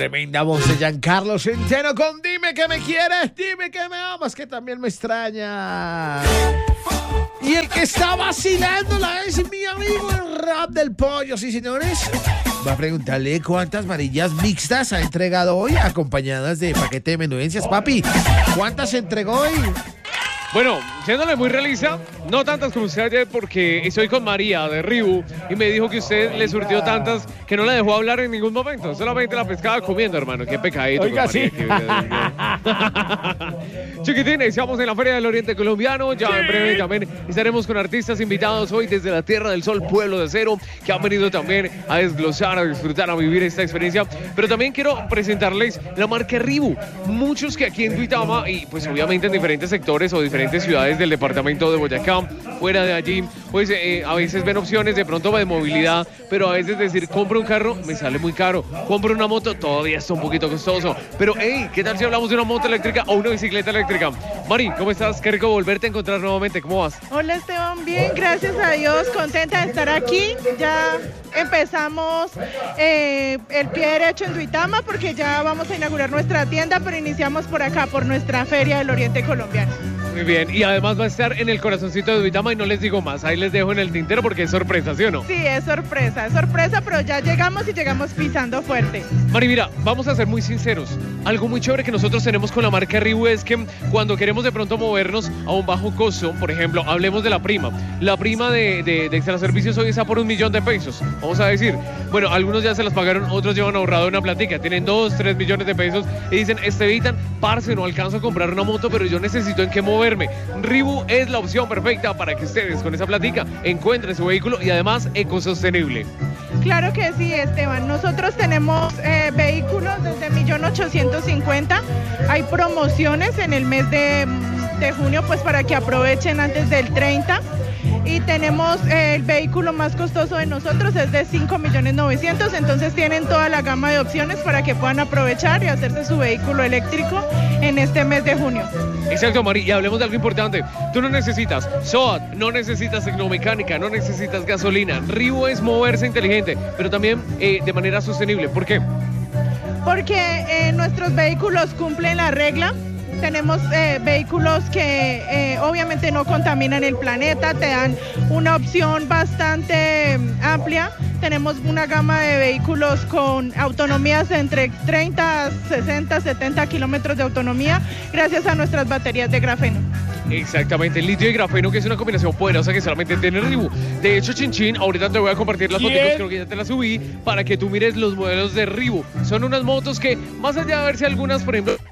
tremenda voz de Giancarlo Centeno con Dime que me quieres, dime que me amas, que también me extraña. Y el que está vacilándola es mi amigo el rap del pollo, sí señores. Va a preguntarle cuántas varillas mixtas ha entregado hoy, acompañadas de paquete de menudencias. Papi, ¿cuántas entregó hoy? Bueno, siéndole muy realista, no tantas como usted ayer, porque estoy con María de Ribu y me dijo que usted le surtió tantas que no la dejó hablar en ningún momento. Solamente la pescaba comiendo, hermano. Qué pecadito. Oiga, María, sí. Chiquitín, estamos en la Feria del Oriente Colombiano. Ya en breve también estaremos con artistas invitados hoy desde la Tierra del Sol, Pueblo de Acero, que han venido también a desglosar, a disfrutar, a vivir esta experiencia. Pero también quiero presentarles la marca Ribu. Muchos que aquí en Duitama, y pues obviamente en diferentes sectores o diferentes ciudades del departamento de Boyacá, fuera de allí, pues a veces ven opciones de pronto de movilidad, pero a veces decir, compro un carro, me sale muy caro, compro una moto, todavía está un poquito costoso, pero hey, ¿qué tal si hablamos de una moto eléctrica o una bicicleta eléctrica? Mari, ¿cómo estás? Qué rico volverte a encontrar nuevamente, ¿cómo vas? Hola Esteban, bien, gracias a Dios, contenta de estar aquí. Ya empezamos el pie derecho en Duitama porque ya vamos a inaugurar nuestra tienda, pero iniciamos por acá, por nuestra Feria del Oriente Colombiano. Muy bien, y además va a estar en el corazoncito de Duitama y no les digo más, ahí les dejo en el tintero porque es sorpresa, ¿sí o no? Sí, es sorpresa, pero ya llegamos y llegamos pisando fuerte. Mari, mira, vamos a ser muy sinceros. Algo muy chévere que nosotros tenemos con la marca Ribu es que cuando queremos de pronto movernos a un bajo costo, por ejemplo, hablemos de la prima. La prima de Extra Servicios hoy está por 1 millón de pesos, vamos a decir. Bueno, algunos ya se las pagaron, otros llevan ahorrado una platica, tienen 2, 3 millones de pesos y dicen, Estevitan, parce, no alcanzo a comprar una moto, pero yo necesito en qué moverme. Ribu es la opción perfecta para que ustedes con esa platica encuentren su vehículo y además ecosostenible. Claro que sí, Esteban. Nosotros tenemos vehículos desde 1.850.000. Hay promociones en el mes de junio, pues para que aprovechen antes del 30. Y tenemos el vehículo más costoso de nosotros, es de 5.900.000. Entonces tienen toda la gama de opciones para que puedan aprovechar y hacerse su vehículo eléctrico en este mes de junio. Exacto, Mari, y hablemos de algo importante. Tú no necesitas SOAT, no necesitas tecnomecánica, no necesitas gasolina. Ribu es moverse inteligente, pero también de manera sostenible. ¿Por qué? Porque nuestros vehículos cumplen la regla. Tenemos vehículos que obviamente no contaminan el planeta, te dan una opción bastante amplia. Tenemos una gama de vehículos con autonomías de entre 30, 60, 70 kilómetros de autonomía gracias a nuestras baterías de grafeno. Exactamente, el litio y grafeno, que es una combinación poderosa que solamente tiene Ribu. De hecho, Chinchín, ahorita te voy a compartir las fotos, creo que ya te las subí, para que tú mires los modelos de Ribu. Son unas motos que, más allá de verse algunas, por ejemplo,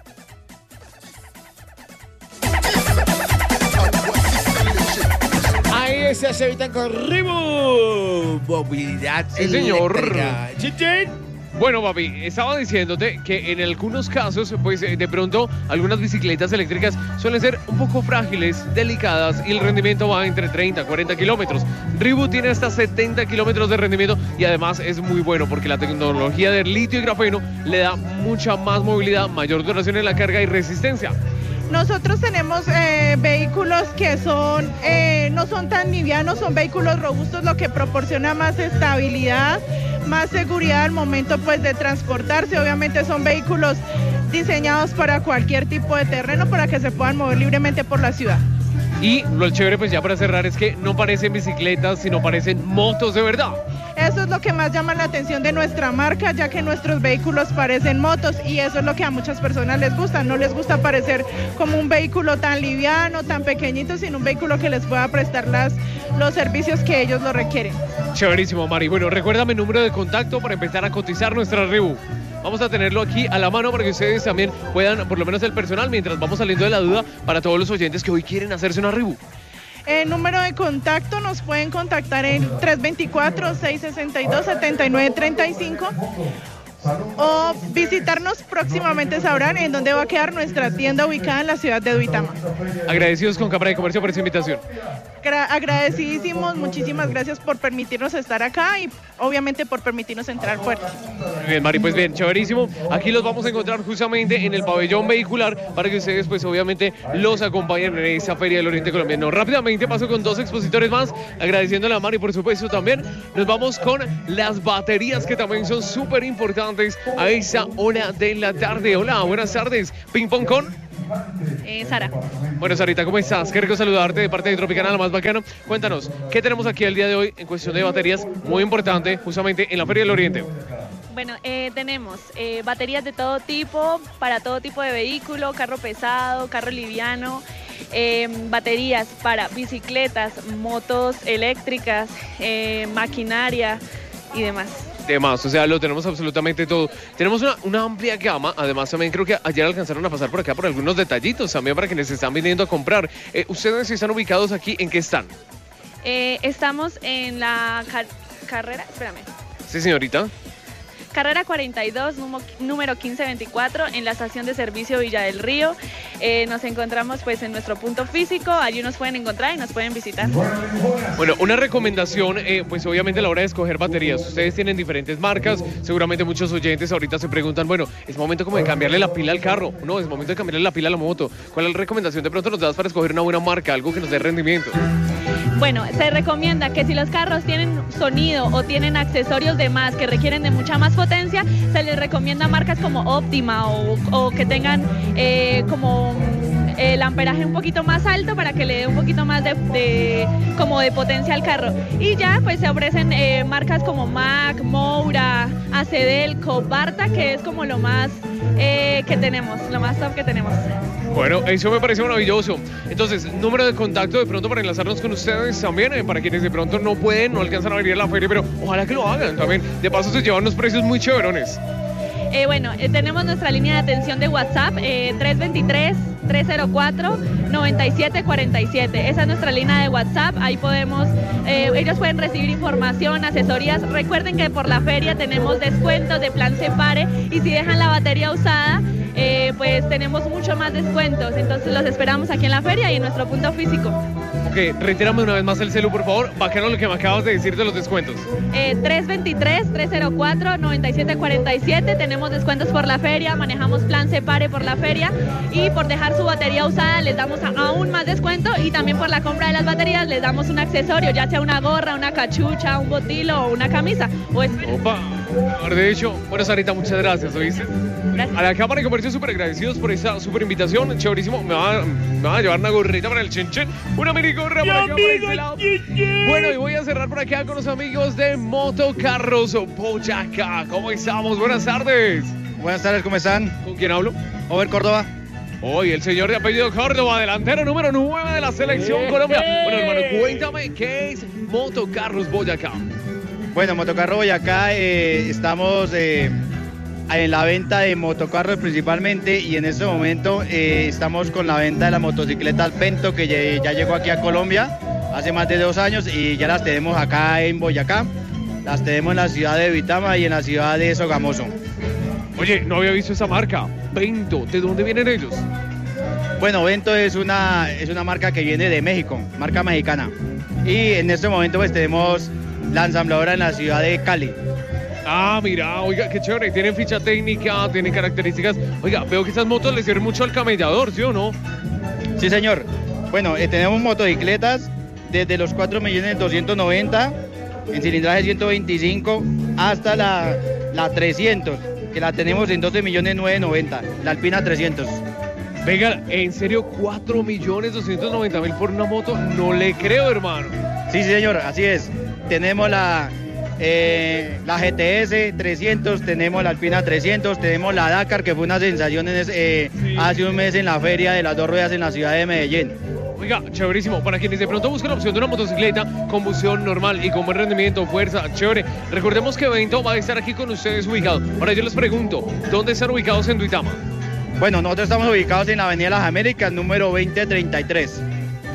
Se evitan con Ribu. Movilidad sí, señor. Eléctrica. ¡Chin! Bueno, papi, estaba diciéndote que en algunos casos, pues de pronto, algunas bicicletas eléctricas suelen ser un poco frágiles, delicadas, y el rendimiento va entre 30 a 40 kilómetros. Ribu tiene hasta 70 kilómetros de rendimiento y además es muy bueno porque la tecnología del litio y grafeno le da mucha más movilidad, mayor duración en la carga y resistencia. Nosotros tenemos vehículos que no son tan livianos, son vehículos robustos, lo que proporciona más estabilidad, más seguridad al momento pues de transportarse. Obviamente son vehículos diseñados para cualquier tipo de terreno para que se puedan mover libremente por la ciudad. Y lo chévere, pues ya para cerrar, es que no parecen bicicletas, sino parecen motos de verdad. Eso es lo que más llama la atención de nuestra marca, ya que nuestros vehículos parecen motos y eso es lo que a muchas personas les gusta. No les gusta parecer como un vehículo tan liviano, tan pequeñito, sino un vehículo que les pueda prestar los servicios que ellos lo requieren. Chéverísimo, Mari. Bueno, recuérdame el número de contacto para empezar a cotizar nuestra Ribu. Vamos a tenerlo aquí a la mano para que ustedes también puedan, por lo menos el personal, mientras vamos saliendo de la duda, para todos los oyentes que hoy quieren hacerse una Ribu. El número de contacto nos pueden contactar en 324-662-7935 o visitarnos próximamente, sabrán en dónde va a quedar nuestra tienda ubicada en la ciudad de Duitama. Agradecidos con Cámara de Comercio por esta invitación. agradecidísimos, muchísimas gracias por permitirnos estar acá y obviamente por permitirnos entrar fuerte. Muy bien, Mari, pues bien, chéverísimo. Aquí los vamos a encontrar justamente en el pabellón vehicular para que ustedes pues obviamente los acompañen en esta Feria del Oriente Colombiano. Rápidamente paso con dos expositores más, agradeciéndole a Mari por supuesto también. Nos vamos con las baterías que también son súper importantes a esa hora de la tarde. Hola, buenas tardes. Ping pong con... Sara. Bueno, Sarita, ¿cómo estás? Qué rico saludarte de parte de Tropicana, la más bacana. Cuéntanos, ¿qué tenemos aquí el día de hoy en cuestión de baterías? Muy importante, justamente en la Feria del Oriente. Bueno, tenemos baterías de todo tipo, para todo tipo de vehículo, carro pesado, carro liviano, baterías para bicicletas, motos eléctricas, maquinaria y demás. Demás, o sea, lo tenemos absolutamente todo. Tenemos una amplia gama, además también creo que ayer alcanzaron a pasar por acá por algunos detallitos también para quienes están viniendo a comprar. ¿Ustedes están ubicados aquí? ¿En qué están? Estamos en la carrera, espérame. Sí, señorita. Carrera 42, número 1524, en la estación de servicio Villa del Río. Nos encontramos pues en nuestro punto físico, allí nos pueden encontrar y nos pueden visitar. Bueno, una recomendación, pues obviamente a la hora de escoger baterías. Ustedes tienen diferentes marcas, seguramente muchos oyentes ahorita se preguntan, bueno, es momento como de cambiarle la pila al carro, no, es momento de cambiarle la pila a la moto. ¿Cuál es la recomendación de pronto nos das para escoger una buena marca, algo que nos dé rendimiento? Bueno, se recomienda que si los carros tienen sonido o tienen accesorios de más que requieren de mucha más potencia, se les recomienda marcas como Optima o que tengan como el amperaje un poquito más alto para que le dé un poquito más de potencia al carro. Y ya pues se ofrecen marcas como Mac, Moura, Acedelco, Barta, que es como lo más que tenemos, lo más top que tenemos. Bueno, eso me parece maravilloso. Entonces, número de contacto de pronto para enlazarnos con ustedes también, para quienes de pronto no pueden, no alcanzan a venir a la feria, pero ojalá que lo hagan también. De paso se llevan unos precios muy chéverones. Tenemos nuestra línea de atención de WhatsApp, 323-304-9747. Esa es nuestra línea de WhatsApp, ahí podemos, ellos pueden recibir información, asesorías. Recuerden que por la feria tenemos descuentos de plan Separe y si dejan la batería usada, pues tenemos mucho más descuentos. Entonces los esperamos aquí en la feria y en nuestro punto físico. Ok, retírame una vez más el celu, por favor. Bacano lo que me acabas de decir de los descuentos. 323-304-9747. Tenemos descuentos por la feria, manejamos plan Separe por la feria y por dejar su batería usada les damos aún más descuento y también por la compra de las baterías les damos un accesorio, ya sea una gorra, una cachucha, un botilo o una camisa. Opa, de hecho, bueno, Sarita, muchas gracias, ¿oíste? Gracias. A la Cámara de Comercio súper agradecidos por esta súper invitación, chéverísimo. Me va a llevar una gorrita para el chenchen, una mini gorra para acá, para este lado. Bueno, y voy a cerrar por acá con los amigos de Motocarros Boyacá. ¿Cómo estamos? Buenas tardes. Buenas tardes, ¿cómo están? ¿Con quién hablo? Over Córdoba. Hoy el señor de apellido Córdoba, delantero número 9 de la selección Colombia. Bueno, hermano, cuéntame, ¿qué es Motocarros Boyacá? Bueno, Motocarro Boyacá, estamos en la venta de motocarros principalmente y en este momento estamos con la venta de la motocicleta Alpento que ya llegó aquí a Colombia hace más de 2 años y ya las tenemos acá en Boyacá. Las tenemos en la ciudad de Vitama y en la ciudad de Sogamoso. Oye, no había visto esa marca, Vento, ¿de dónde vienen ellos? Bueno, Vento es una marca que viene de México, marca mexicana. Y en este momento pues tenemos la ensambladora en la ciudad de Cali. Ah, mira, oiga, qué chévere, tienen ficha técnica, tienen características. Oiga, veo que estas motos le sirven mucho al camellador, ¿sí o no? Sí, señor. Bueno, tenemos motocicletas desde los 4.290.000 en cilindraje 125 hasta la 300, que la tenemos en 12.990.000, la Alpina 300. Venga, ¿en serio 4.290.000 por una moto? No le creo, hermano. Sí, señor, así es. Tenemos la GTS 300, tenemos la Alpina 300, tenemos la Dakar, que fue una sensación hace un mes en la feria de las 2 ruedas en la ciudad de Medellín. Oiga, chéverísimo. Para quienes de pronto buscan la opción de una motocicleta, combustión normal y con buen rendimiento, fuerza, chévere. Recordemos que Vento va a estar aquí con ustedes ubicado. Ahora yo les pregunto, ¿dónde están ubicados en Duitama? Bueno, nosotros estamos ubicados en la Avenida Las Américas, número 2033.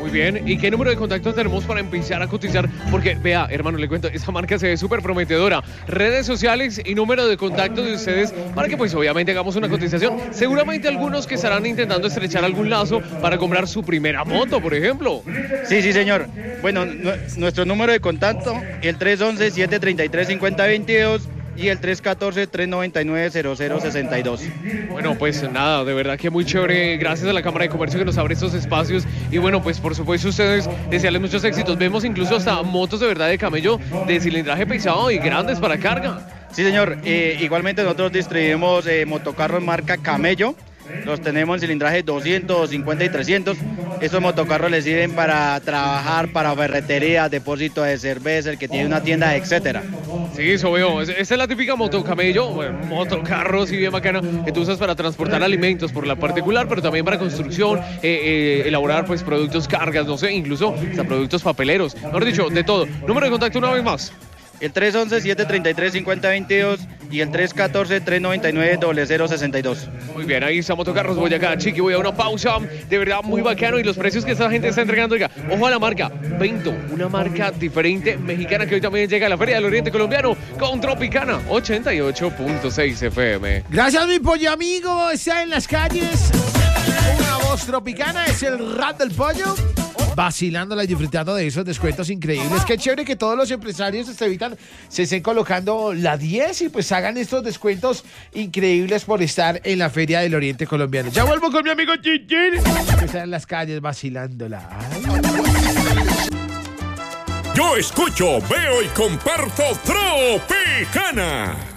Muy bien. ¿Y qué número de contacto tenemos para empezar a cotizar? Porque, vea, hermano, le cuento, esa marca se ve súper prometedora. Redes sociales y número de contacto de ustedes para que, pues, obviamente hagamos una cotización. Seguramente algunos que estarán intentando estrechar algún lazo para comprar su primera moto, por ejemplo. Sí, señor. Bueno, nuestro número de contacto, el 311-733-5022 y el 314-399-0062. Bueno, pues nada, de verdad que muy chévere. Gracias a la Cámara de Comercio que nos abre estos espacios. Y bueno, pues por supuesto ustedes desearles muchos éxitos. Vemos incluso hasta motos de verdad de camello de cilindraje pesado y grandes para carga. Sí, señor. Igualmente nosotros distribuimos motocarros marca Camello. Los tenemos en cilindraje 200, 250 y 300. Estos motocarros les sirven para trabajar, para ferretería, depósito de cerveza, el que tiene una tienda, etcétera. Sí, eso veo. Esta es la típica moto camello, bueno, motocarro, sí, bien bacana, que tú usas para transportar alimentos por la particular, pero también para construcción, elaborar pues productos, cargas, no sé, incluso hasta productos papeleros. Mejor dicho, de todo. Número de contacto una vez más. El 311-733-5022 y el 314-399-0062. Muy bien, ahí está Motocarros Boyacá, Chiqui. Voy a una pausa, de verdad muy bacano, y los precios que esta gente está entregando. Oiga, ojo a la marca Vento, una marca diferente mexicana que hoy también llega a la Feria del Oriente Colombiano con Tropicana 88.6 FM. Gracias, mi pollo amigo. Está en las calles. Una voz tropicana, es el rap del pollo. Vacilándola y disfrutando de esos descuentos increíbles. Qué chévere que todos los empresarios se estén colocando la 10 y pues hagan estos descuentos increíbles por estar en la Feria del Oriente Colombiano. Ya vuelvo con mi amigo Chichín. Está en las calles vacilándola. Ay. Yo escucho, veo y comparto Tropicana.